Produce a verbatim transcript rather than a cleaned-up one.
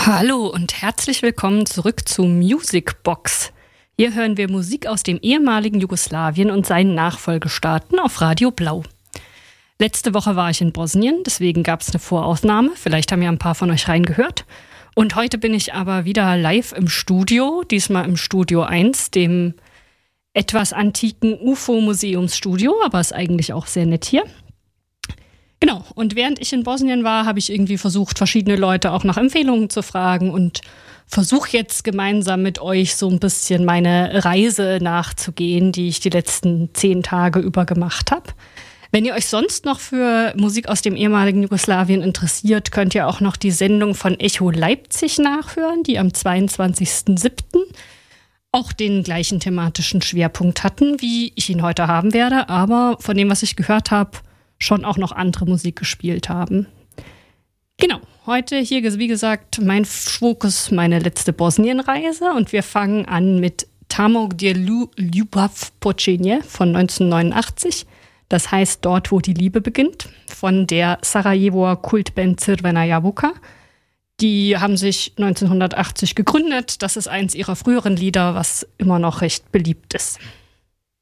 Hallo und herzlich willkommen zurück zu Musicbox. Hier hören wir Musik aus dem ehemaligen Jugoslawien und seinen Nachfolgestaaten auf Radio Blau. Letzte Woche war ich in Bosnien, deswegen gab es eine Voraufnahme. Vielleicht haben ja ein paar von euch reingehört. Und heute bin ich aber wieder live im Studio, diesmal im Studio eins, dem etwas antiken U F O-Museumsstudio, aber ist eigentlich auch sehr nett hier. Genau, und während ich in Bosnien war, habe ich irgendwie versucht, verschiedene Leute auch nach Empfehlungen zu fragen und versuche jetzt gemeinsam mit euch so ein bisschen meine Reise nachzugehen, die ich die letzten zehn Tage über gemacht habe. Wenn ihr euch sonst noch für Musik aus dem ehemaligen Jugoslawien interessiert, könnt ihr auch noch die Sendung von Echo Leipzig nachhören, die am zweiundzwanzigsten siebten auch den gleichen thematischen Schwerpunkt hatten, wie ich ihn heute haben werde, aber von dem, was ich gehört habe, schon auch noch andere Musik gespielt haben. Genau, heute hier, wie gesagt, mein Fokus, meine letzte Bosnienreise und wir fangen an mit Tamo gdje ljubav počinje von neunzehnhundertneunundachtzig. Das heißt Dort, wo die Liebe beginnt, von der Sarajevoer Kultband Crvena Jabuka. Die haben sich neunzehnhundertachtzig gegründet. Das ist eins ihrer früheren Lieder, was immer noch recht beliebt ist.